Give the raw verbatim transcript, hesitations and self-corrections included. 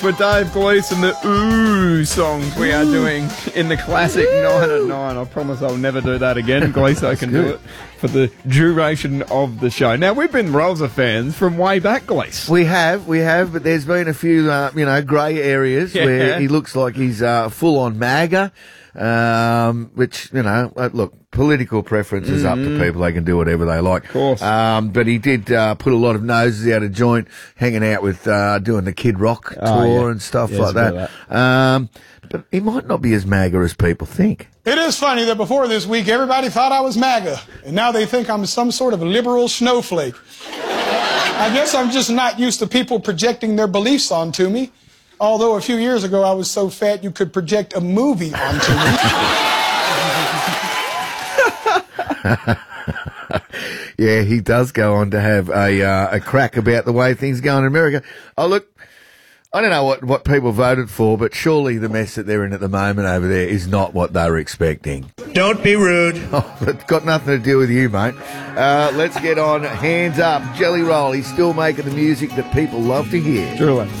For Dave Gleeson, the ooh songs we are doing in the classic nine at nine. I promise I'll never do that again. Gleeson can do it for the duration of the show. Now, we've been Rosa fans from way back, Gleeson. We have, we have, but there's been a few, uh, you know, grey areas Yeah. where he looks like he's uh, full on MAGA, um, which, you know, uh, look, political preference is up to people. They can do whatever they like. Of course. Um, but he did uh, put a lot of noses out of joint, hanging out with, uh, doing the Kid Rock Oh, tour yeah. and stuff Yeah, like it's a bit that. of Um, but he might not be as MAGA as people think. It is funny that before this week, everybody thought I was MAGA, and now they think I'm some sort of liberal snowflake. I guess I'm just not used to people projecting their beliefs onto me, although a few years ago I was so fat you could project a movie onto me. Yeah, he does go on to have a uh, a crack about the way things go in America. Oh, look, I don't know what, what people voted for, but surely the mess that they're in at the moment over there is not what they were expecting. Don't be rude. Oh, it's got nothing to do with you, mate. Uh, let's get on. Hands up. Jelly Roll. He's still making the music that people love to hear. Truly.